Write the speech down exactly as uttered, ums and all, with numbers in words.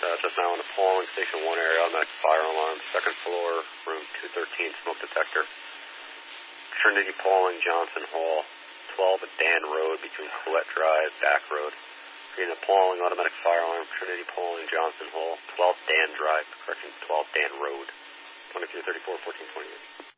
Uh, just now in the Pauling Station one area, automatic fire alarm, second floor, room two thirteen, smoke detector. Trinity Pauling, Johnson Hall, twelve at Dan Road between Colette Drive, Back Road. In the Pauling, automatic fire alarm, Trinity Pauling, Johnson Hall, twelve Dan Drive, correction, twelve Dan Road, twenty-two thirty-four, fourteen twenty-eight.